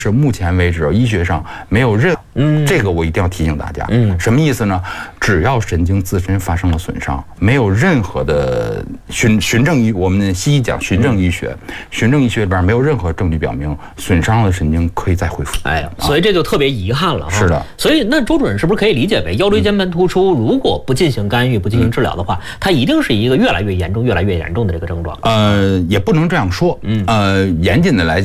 是目前为止医学上没有这个我一定要提醒大家。什么意思呢？只要神经自身发生了损伤，没有任何的循证医，我们西医讲循证医学，循证医学里边没有任何证据表明损伤的神经可以再恢复。 所以这就特别遗憾了。 是的。 所以那周主任是不是可以理解为腰椎间盘突出如果不进行干预、不进行治疗的话，它一定是一个越来越严重的这个症状？ 也不能这样说。严谨的来讲。